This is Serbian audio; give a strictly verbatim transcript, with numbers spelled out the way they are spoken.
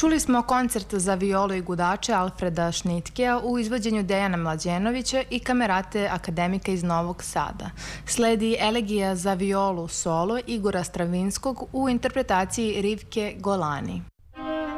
Čuli smo koncert za violu i gudače Alfreda Šnitkea u izvođenju Dejana Mlađenovića i kamerate akademika iz Novog Sada. Sledi elegija za violu solo Igora Stravinskog u interpretaciji Rivke Golani.